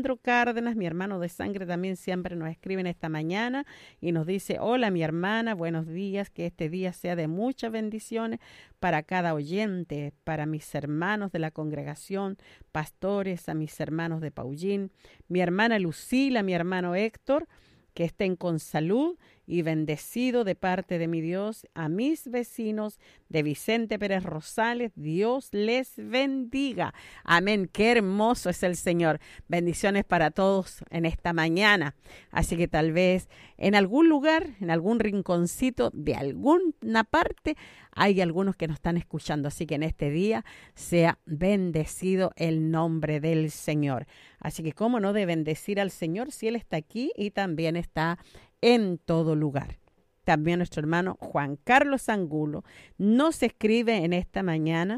Alejandro Cárdenas, mi hermano de sangre, también siempre nos escribe en esta mañana y nos dice: hola mi hermana, buenos días, que este día sea de muchas bendiciones para cada oyente, para mis hermanos de la congregación, pastores, a mis hermanos de Paullín, mi hermana Lucila, mi hermano Héctor, que estén con salud y bendecido de parte de mi Dios, a mis vecinos de Vicente Pérez Rosales, Dios les bendiga. Amén, qué hermoso es el Señor. Bendiciones para todos en esta mañana. Así que tal vez en algún lugar, en algún rinconcito de alguna parte, hay algunos que nos están escuchando. Así que en este día sea bendecido el nombre del Señor. Así que cómo no de bendecir al Señor si Él está aquí y también está en todo lugar. También nuestro hermano Juan Carlos Angulo nos escribe en esta mañana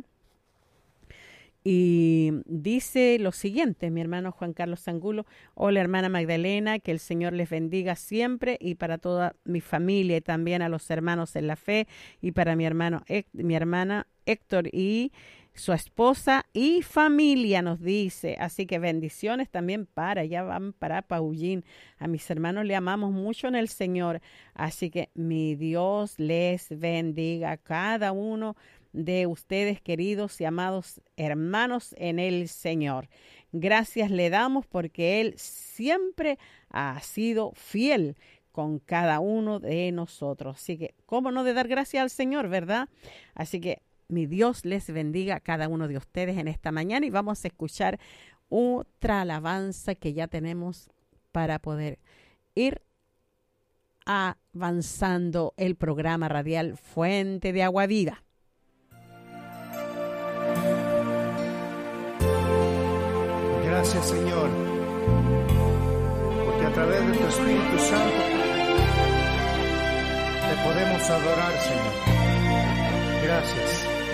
y dice lo siguiente, mi hermano Juan Carlos Angulo: hola hermana Magdalena, que el Señor les bendiga siempre y para toda mi familia y también a los hermanos en la fe y para mi hermana Héctor y su esposa y familia, nos dice. Así que bendiciones también allá van para Paullín. A mis hermanos le amamos mucho en el Señor. Así que mi Dios les bendiga a cada uno de ustedes, queridos y amados hermanos en el Señor. Gracias le damos porque Él siempre ha sido fiel con cada uno de nosotros. Así que, ¿cómo no de dar gracias al Señor, verdad? Así que mi Dios les bendiga a cada uno de ustedes en esta mañana y vamos a escuchar otra alabanza que ya tenemos para poder ir avanzando el programa radial Fuente de Agua Viva. Gracias, Señor, porque a través de tu Espíritu Santo te podemos adorar, Señor. Gracias.